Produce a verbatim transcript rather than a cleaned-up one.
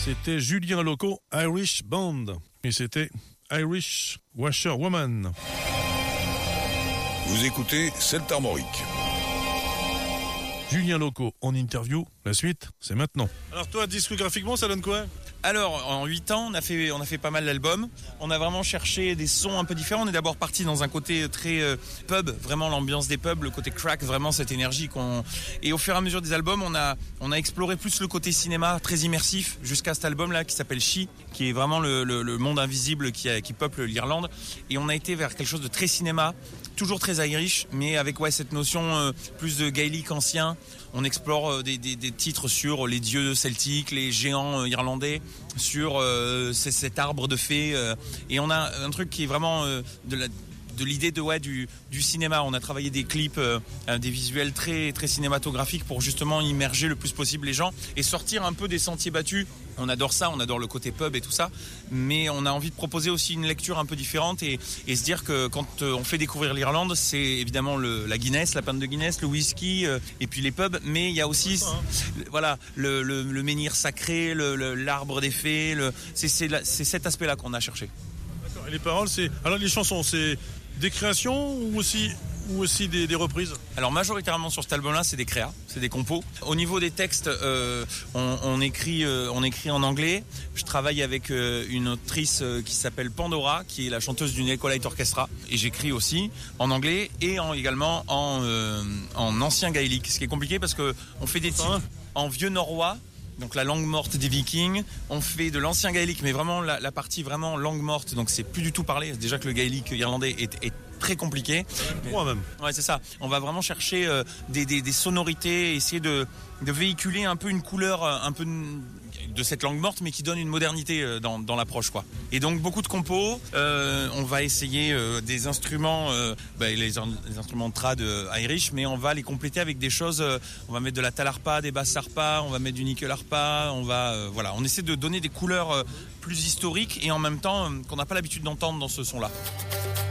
C'était Julien Loco, Irish Band. Et c'était Irish Washerwoman. Vous écoutez Celte Armorique. Julien Loco en interview. La suite, c'est maintenant. Alors toi, discographiquement, ça donne quoi ? Alors, en huit ans, on a fait, on a fait pas mal d'albums. On a vraiment cherché des sons un peu différents. On est d'abord parti dans un côté très euh, pub, vraiment l'ambiance des pubs, le côté crack, vraiment cette énergie qu'on. Et au fur et à mesure des albums, on a, on a exploré plus le côté cinéma, très immersif, jusqu'à cet album-là qui s'appelle She, qui est vraiment le, le, le monde invisible qui, a, qui peuple l'Irlande. Et on a été vers quelque chose de très cinéma, toujours très Irish, mais avec ouais cette notion euh, plus de gaélique ancien. On explore euh, des, des, des titres sur les dieux celtiques, les géants euh, irlandais, sur euh, cet arbre de fées. Euh, et on a un truc qui est vraiment euh, de la de l'idée de ouais du du cinéma. On a travaillé des clips, euh, des visuels très très cinématographiques pour justement immerger le plus possible les gens et sortir un peu des sentiers battus. On adore ça, on adore le côté pub et tout ça, mais on a envie de proposer aussi une lecture un peu différente et, et se dire que quand on fait découvrir l'Irlande, c'est évidemment le, la Guinness, la pinte de Guinness, le whisky euh, et puis les pubs, mais il y a aussi le, voilà le, le, le menhir sacré, le, le, l'arbre des fées, le, c'est, c'est, la, c'est cet aspect-là qu'on a cherché. D'accord. Et les paroles, c'est alors les chansons, c'est des créations ou aussi ou aussi des, des reprises? Alors majoritairement sur cet album-là, c'est des créas, c'est des compos. Au niveau des textes, euh, on, on écrit, euh, on écrit en anglais. Je travaille avec euh, une autrice euh, qui s'appelle Pandora, qui est la chanteuse du Echo Light Orchestra, et j'écris aussi en anglais et en, également en, euh, en ancien gaélique. Ce qui est compliqué parce que on fait des titres en vieux norrois. Donc la langue morte des Vikings, on fait de l'ancien gaélique, mais vraiment la, la partie vraiment langue morte, donc c'est plus du tout parlé. Déjà que le gaélique irlandais est, est très compliqué. Moi même. Ouais, c'est ça. On va vraiment chercher euh, des, des, des sonorités, essayer de, de véhiculer un peu une couleur, un peu de cette langue morte, mais qui donne une modernité dans, dans l'approche, quoi. Et donc beaucoup de compos. Euh, on va essayer euh, des instruments, euh, bah, les, les instruments de trad euh, Irish, mais on va les compléter avec des choses. Euh, on va mettre de la talarpa, des basses arpa, on va mettre du nickel arpa. On va, euh, voilà, on essaie de donner des couleurs euh, plus historiques et en même temps euh, qu'on n'a pas l'habitude d'entendre dans ce son-là.